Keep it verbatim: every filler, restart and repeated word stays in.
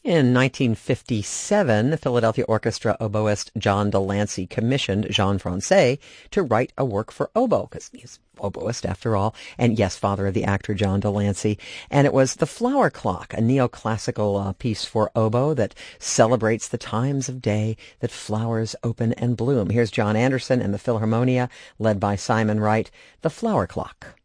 In nineteen fifty-seven, the Philadelphia Orchestra oboist John Delancey commissioned Jean Francais to write a work for oboe, because he's oboist after all, and yes, father of the actor John Delancey. And it was The Flower Clock, a neoclassical uh, piece for oboe that celebrates the times of day that flowers open and bloom. Here's John Anderson and the Philharmonia, led by Simon Wright, The Flower Clock.